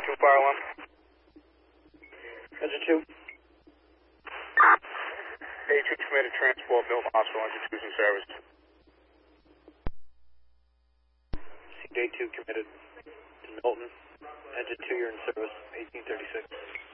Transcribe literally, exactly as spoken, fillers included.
Engine two fire alarm. Engine two. A two committed transport, Milton Hospital, Engine two's in service. A two committed to Milton. Engine two, you're in service, eighteen thirty-six.